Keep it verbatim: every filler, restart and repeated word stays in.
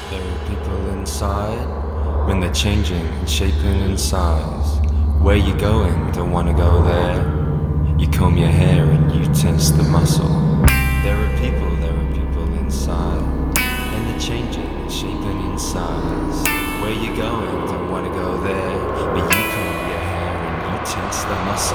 There are people inside, when they're changing and shaping in size. Where you going? Don't wanna go there. You comb your hair and you tense the muscle. There are people, there are people inside, and they're changing and shaping in size. Where you going? Don't wanna go there. But you comb your hair and you tense the muscle.